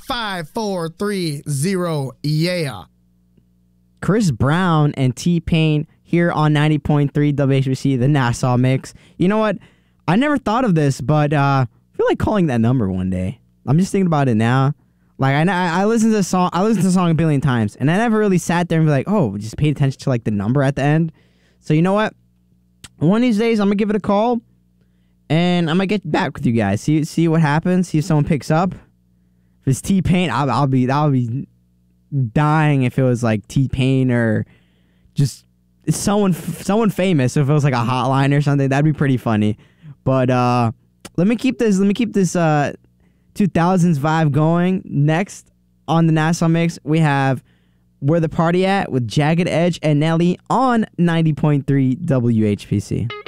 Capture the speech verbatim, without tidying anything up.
five four three zero. Yeah. Chris Brown and T-Pain here on ninety point three W H B C, the Nassau Mix. You know what? I never thought of this, but uh, I feel like calling that number one day. I'm just thinking about it now. Like, I I listened to the song, I listened to the song a billion times, and I never really sat there and be like, oh, just paid attention to like the number at the end. So you know what? One of these days, I'm gonna give it a call, and I'm gonna get back with you guys. See see what happens. See if someone picks up. If it's T-Pain, I'll, I'll be I'll be dying if it was like T-Pain or just someone someone famous. If it was like a hotline or something, that'd be pretty funny. But uh, let me keep this. Let me keep this. Uh, two thousands vibe going. Next on the Nassau Mix, we have Where the Party At with Jagged Edge and Nelly on ninety point three W H P C.